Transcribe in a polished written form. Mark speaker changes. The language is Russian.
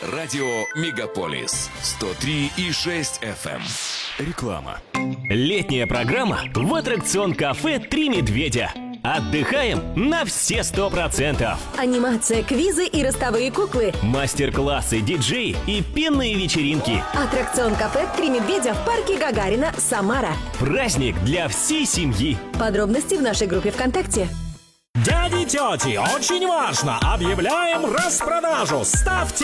Speaker 1: Радио Мегаполис 103,6 FM. Реклама.
Speaker 2: Летняя программа в аттракцион-кафе «Три медведя». Отдыхаем на все 100%.
Speaker 3: Анимация, квизы и ростовые куклы.
Speaker 2: Мастер-классы, диджеи и пенные вечеринки.
Speaker 3: Аттракцион кафе «Три медведя» в парке Гагарина, Самара.
Speaker 2: Праздник для всей семьи.
Speaker 3: Подробности в нашей группе ВКонтакте.
Speaker 4: Дяди, тети, очень важно! Объявляем распродажу! Ставьте